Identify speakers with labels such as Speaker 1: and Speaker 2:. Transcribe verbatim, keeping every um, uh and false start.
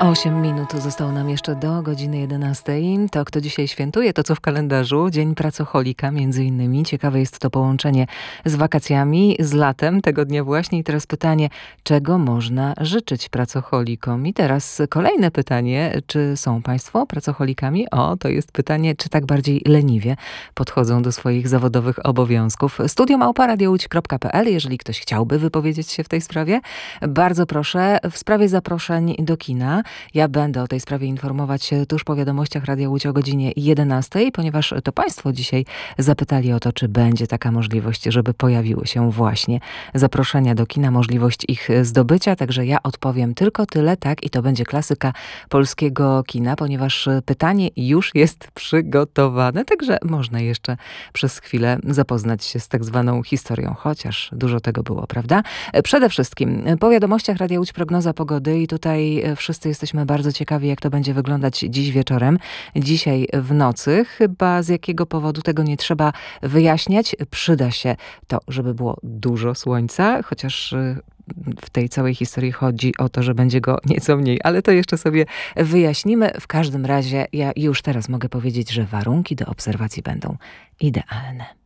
Speaker 1: Osiem minut zostało nam jeszcze do godziny jedenastej. To, kto dzisiaj świętuje, to co w kalendarzu. Dzień pracocholika między innymi. Ciekawe jest to połączenie z wakacjami, z latem tego dnia właśnie. I teraz pytanie, czego można życzyć pracocholikom? I teraz kolejne pytanie, czy są państwo pracocholikami? O, to jest pytanie, czy tak bardziej leniwie podchodzą do swoich zawodowych obowiązków. Studio małpa radio łódź kropka pe el, jeżeli ktoś chciałby wypowiedzieć się w tej sprawie. Bardzo proszę, w sprawie zaproszeń do kina. Ja będę o tej sprawie informować tuż po wiadomościach Radia Łódź o godzinie jedenastej, ponieważ to państwo dzisiaj zapytali o to, czy będzie taka możliwość, żeby pojawiły się właśnie zaproszenia do kina, możliwość ich zdobycia. Także ja odpowiem tylko tyle, tak, i to będzie klasyka polskiego kina, ponieważ pytanie już jest przygotowane, także można jeszcze przez chwilę zapoznać się z tak zwaną historią, chociaż dużo tego było, prawda? Przede wszystkim po wiadomościach Radia Łódź prognoza pogody i tutaj wszyscy jesteśmy bardzo ciekawi, jak to będzie wyglądać dziś wieczorem, dzisiaj w nocy. Chyba z jakiego powodu tego nie trzeba wyjaśniać. Przyda się to, żeby było dużo słońca, chociaż w tej całej historii chodzi o to, że będzie go nieco mniej, ale to jeszcze sobie wyjaśnimy. W każdym razie ja już teraz mogę powiedzieć, że warunki do obserwacji będą idealne.